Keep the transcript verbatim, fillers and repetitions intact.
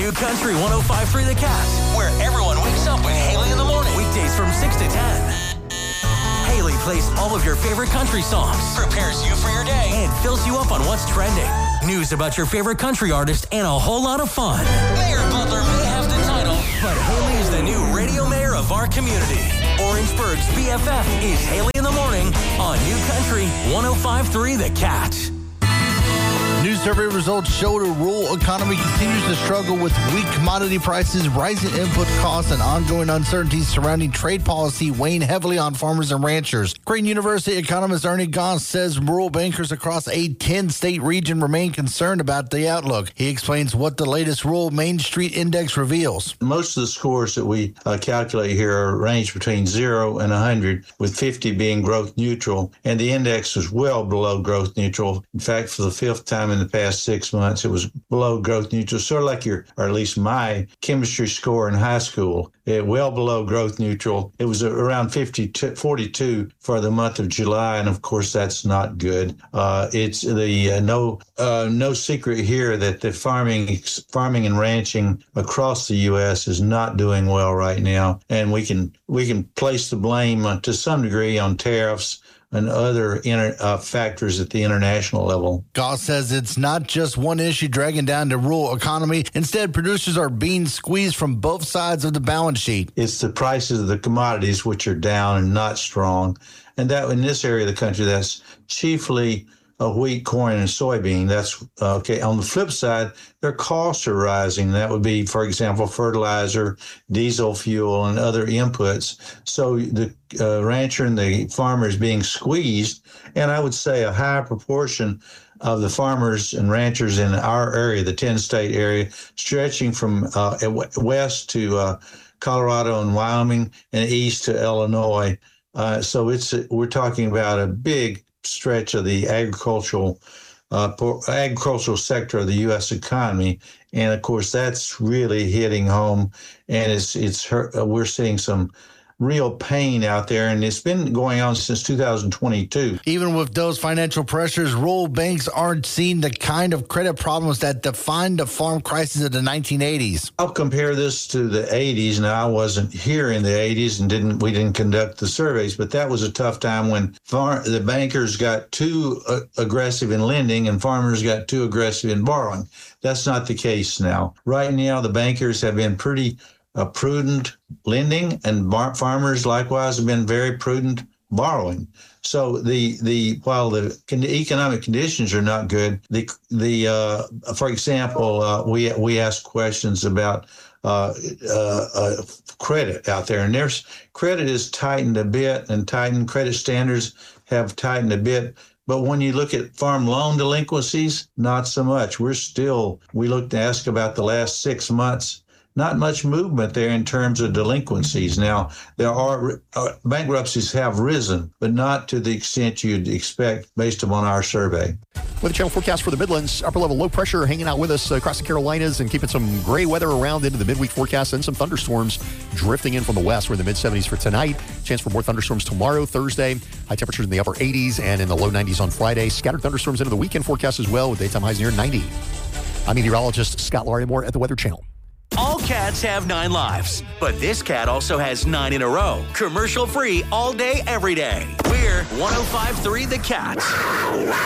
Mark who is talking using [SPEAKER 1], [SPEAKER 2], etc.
[SPEAKER 1] New Country one oh five point three The Cat, where everyone wakes up with Haley in the morning. Weekdays from six to ten. Haley plays all of your favorite country songs, prepares you for your day, and fills you up on what's trending. News about your favorite country artist, and a whole lot of fun. Mayor Butler may have the title, but Haley is the new radio mayor of our community. Orangeburg's B F F is Haley in the morning on New Country one oh five point three The Cat.
[SPEAKER 2] New survey results show the rural economy continues to struggle with weak commodity prices, rising input costs, and ongoing uncertainties surrounding trade policy weighing heavily on farmers and ranchers. Creighton University economist Ernie Goss says rural bankers across a ten-state region remain concerned about the outlook. He explains what the latest Rural Main Street Index reveals.
[SPEAKER 3] Most of the scores that we uh, calculate here are range between zero and one hundred, with fifty being growth neutral, and the index was well below growth neutral. In fact, for the fifth time in the past six months, it was below growth neutral, sort of like your, or at least my chemistry score in high school. It well below growth neutral. It was around fifty, forty-two for the month of July, and of course that's not good. Uh, it's the uh, no uh, no secret here that the farming farming and ranching across the U S is not doing well right now, and we can we can place the blame uh, to some degree on tariffs and other inter, uh, factors at the international level.
[SPEAKER 2] Goss says it's not just one issue dragging down the rural economy. Instead, producers are being squeezed from both sides of the balance sheet.
[SPEAKER 3] It's the prices of the commodities which are down and not strong. And that in this area of the country, that's chiefly uh, wheat, corn, and soybean. That's uh, okay. On the flip side, their costs are rising. That would be, for example, fertilizer, diesel fuel, and other inputs. So the uh, rancher and the farmer is being squeezed. And I would say a high proportion of the farmers and ranchers in our area, the ten-state area, stretching from uh, west to uh, Colorado and Wyoming and east to Illinois. Uh, so it's we're talking about a big stretch of the agricultural uh, agricultural sector of the U S economy, and of course that's really hitting home. And it's it's hurt, uh, we're seeing some real pain out there, and it's been going on since two thousand twenty-two.
[SPEAKER 2] Even with those financial pressures, rural banks aren't seeing the kind of credit problems that defined the farm crisis of the nineteen eighties.
[SPEAKER 3] I'll compare this to the eighties. Now, I wasn't here in the eighties and didn't we didn't conduct the surveys, but that was a tough time when farm, the bankers got too uh, aggressive in lending and farmers got too aggressive in borrowing. That's not the case now. Right now, the bankers have been pretty uh, prudent lending, and bar- farmers likewise have been very prudent borrowing. So the the while the con- economic conditions are not good, the the uh, for example, uh, we we ask questions about uh, uh, uh, credit out there, and there's credit is tightened a bit, and tightened credit standards have tightened a bit. But when you look at farm loan delinquencies, not so much. We're still we look to ask about the last six months. Not much movement there in terms of delinquencies. Now, there are uh, bankruptcies have risen, but not to the extent you'd expect based upon our survey.
[SPEAKER 4] Weather Channel forecast for the Midlands. Upper level low pressure hanging out with us across the Carolinas and keeping some gray weather around into the midweek forecast, and some thunderstorms drifting in from the west. We're in the mid seventies for tonight. Chance for more thunderstorms tomorrow, Thursday. High temperatures in the upper eighties and in the low nineties on Friday. Scattered thunderstorms into the weekend forecast as well, with daytime highs near ninety. I'm meteorologist Scott Larimore at the Weather Channel.
[SPEAKER 1] All cats have nine lives, but this cat also has nine in a row. Commercial free all day, every day. We're one oh five point three The Cat.